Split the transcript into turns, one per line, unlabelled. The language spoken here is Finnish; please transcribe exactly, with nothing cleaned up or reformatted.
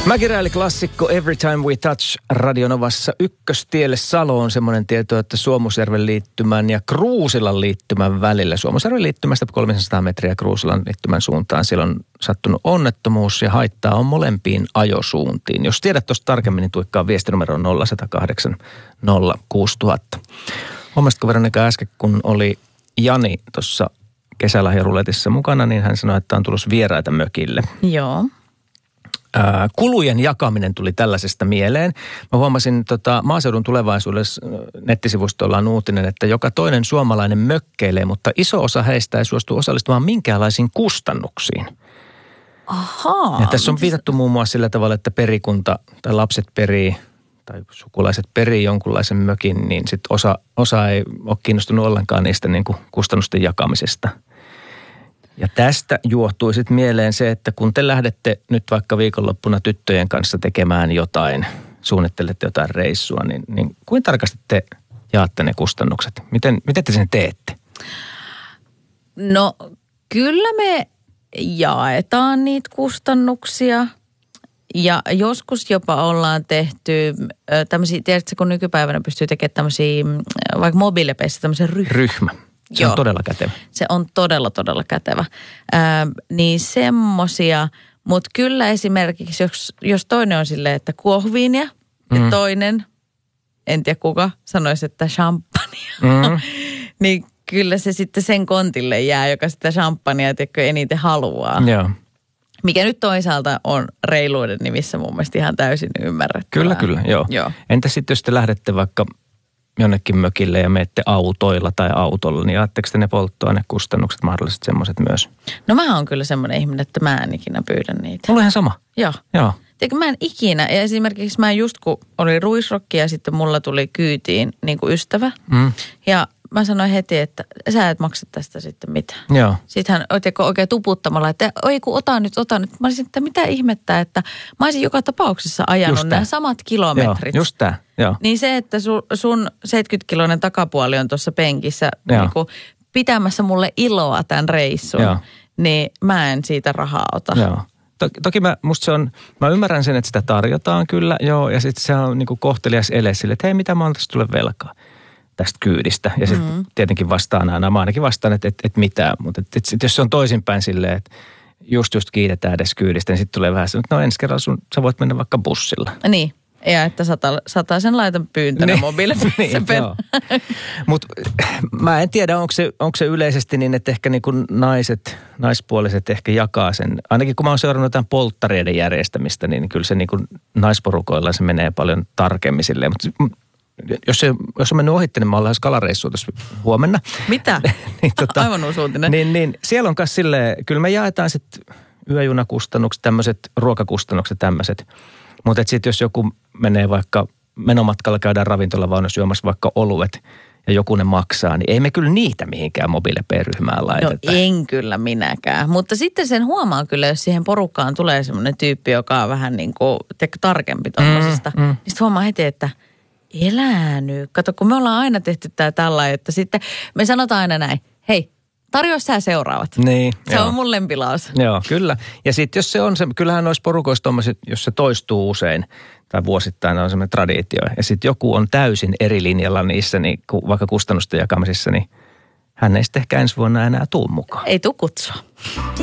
Mäkiräili-klassikko Every Time We Touch Radionovassa Ykköstielle Salo on semmoinen tieto, että Suomusjärven liittymän ja Kruusilan liittymän välillä. Suomusjärven liittymästä kolmesataa metriä Kruusilan liittymän suuntaan. Siellä on sattunut onnettomuus ja haittaa on molempiin ajosuuntiin. Jos tiedät tuosta tarkemmin, niin tuikkaa viestinumero nolla yksi nolla kahdeksan nolla kuusi nolla nolla nolla. Huomasitko Veronika äsken, kun oli Jani tuossa kesälahjaruletissa mukana, niin hän sanoi, että on tulossa vieraita mökille.
Joo.
Kulujen jakaminen tuli tällaisesta mieleen. Mä huomasin tota, Maaseudun tulevaisuudessa nettisivustolla on uutinen, että joka toinen suomalainen mökkeilee, mutta iso osa heistä ei suostu osallistumaan minkäänlaisiin kustannuksiin.
Ahaa.
Ja tässä on viitattu muun muassa sillä tavalla, että perikunta tai lapset perii tai sukulaiset perii jonkunlaisen mökin, niin sit osa, osa ei ole kiinnostunut ollenkaan niistä niin kuin kustannusten jakamisesta. Ja tästä juohtui sitten mieleen se, että kun te lähdette nyt vaikka viikonloppuna tyttöjen kanssa tekemään jotain, suunnittelette jotain reissua, niin, niin kuinka tarkasti te jaatte ne kustannukset? Miten, miten te sen teette?
No kyllä me jaetaan niitä kustannuksia ja joskus jopa ollaan tehty tämmöisiä, tiedätkö kun nykypäivänä pystyy tekemään tämmöisiä, vaikka mobiilepeissä tämmöisen ryhmän.
Ryhmä. Se
Joo.
on todella kätevä.
Se on todella, todella kätevä. Ää, niin semmosia, mutta kyllä esimerkiksi, jos, jos toinen on silleen, että kuohuviinia mm. ja toinen, en tiedä kuka, sanoisi, että champagnea, mm. niin kyllä se sitten sen kontille jää, joka sitä champagnea tiedätkö, eniten haluaa.
Joo.
Mikä nyt toisaalta on reiluuden nimissä mun mielestä ihan täysin ymmärrettävää.
Kyllä, kyllä, joo. joo. Entä sitten, jos te lähdette vaikka jonnekin mökille ja menette autoilla tai autolla, niin ajatteko te ne polttoainekustannukset mahdollisesti semmoiset myös?
No mä oon kyllä semmoinen ihminen, että mä en ikinä pyydä niitä.
Mulla on ihan sama.
Joo.
Joo.
Tiedätkö, mä en ikinä, ja esimerkiksi mä just kun oli ruisrokki ja sitten mulla tuli kyytiin niin kuin ystävä. Mm. Ja mä sanoin heti, että sä et maksa tästä sitten mitään.
Joo.
Sitten hän otieko oikein tuputtamalla, että oi kun ota nyt, ota nyt. Mä olisin, että mitä ihmettä, että mä olisin joka tapauksessa ajanut nämä samat kilometrit.
Joo, just tää. Joo.
Niin se, että sun, sun seitsemänkymmentä-kiloinen takapuoli on tuossa penkissä niin kuin pitämässä mulle iloa tämän reissun, Joo. niin mä en siitä rahaa ota.
Joo. Toki mä, musta se on, mä ymmärrän sen, että sitä tarjotaan kyllä, joo, ja sitten se on niinku kohtelias ele sille, että hei, mitä mä oon tästä tulee velkaa tästä kyydistä. Ja sitten mm-hmm. tietenkin vastaan aina, mä ainakin vastaan, että et, et mitään, mutta et, et sit, jos se on toisinpäin silleen, että just just kiitetään edes kyydistä, niin sitten tulee vähän se, että no ensi kerralla sun, sä voit mennä vaikka bussilla.
Niin. Ja että sata, sataisen laitan pyyntönä niin, mobiilipyyntö
niin,
per.
Mutta mä en tiedä, onko se, onko se yleisesti niin, että ehkä niin kuin naiset, naispuoliset ehkä jakaa sen. Ainakin kun mä oon seurannut jotain polttareiden järjestämistä, niin kyllä se niin kuin naisporukoilla se menee paljon tarkemmin silleen. Mutta jos, se, jos on mennyt ohitte, niin mä oon lähes kalareissua tuossa huomenna.
Mitä?
niin, tota,
Aivan uusi uutinen.
Niin, niin siellä on myös silleen, kyllä me jaetaan sitten yöjunakustannukset, tämmöiset ruokakustannukset, tämmöiset. Mutta sitten jos joku menee vaikka menomatkalla, käydään ravintolavaunussa juomassa vaikka oluet ja joku ne maksaa, niin ei me kyllä niitä mihinkään mobiilepe-ryhmään laiteta.
No en kyllä minäkään, mutta sitten sen huomaa kyllä, jos siihen porukkaan tulee semmoinen tyyppi, joka on vähän niin kuin tiedätkö, tarkempi tuollaisesta, mm, mm. niin sitten huomaa heti, että elää nyt. Kato, kun me ollaan aina tehty tämä tällainen, että sitten me sanotaan aina näin, hei, tarjoa sä seuraavat.
Niin,
se joo. on mun lempilaus.
Joo, kyllä. Ja sitten jos se on se, kyllähän noissa porukoissa tommoset, jos se toistuu usein tai vuosittain on semmoinen traditio. Ja sitten joku on täysin eri linjalla niissä, niin vaikka kustannusten jakamisissa, niin hän ei sitten ehkä ensi vuonna enää tuu mukaan.
Ei tuu kutsua.